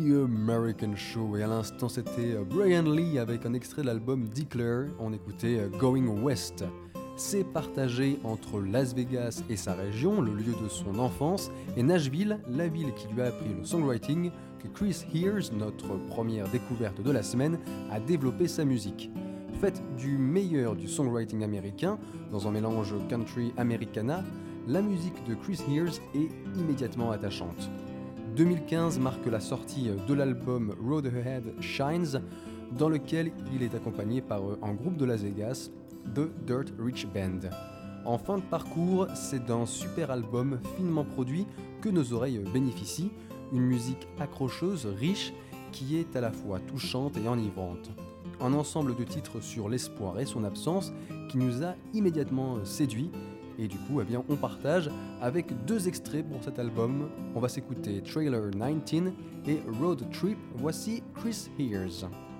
The American Show. Et à l'instant, c'était Brian Lee avec un extrait de l'album Declare. On écoutait Going West. C'est partagé entre Las Vegas et sa région, le lieu de son enfance, et Nashville, la ville qui lui a appris le songwriting, que Chris Hears, notre première découverte de la semaine, a développé sa musique. Faite du meilleur du songwriting américain, dans un mélange country-americana, la musique de Chris Hears est immédiatement attachante. 2015 marque la sortie de l'album Road Ahead Shines, dans lequel il est accompagné par un groupe de Las Vegas, The Dirt Rich Band. En fin de parcours, c'est d'un super album finement produit que nos oreilles bénéficient, une musique accrocheuse, riche, qui est à la fois touchante et enivrante. Un ensemble de titres sur l'espoir et son absence qui nous a immédiatement séduits. Et du coup, on partage avec 2 extraits pour cet album. On va s'écouter Trailer 19 et Road Trip. Voici Chris Hears.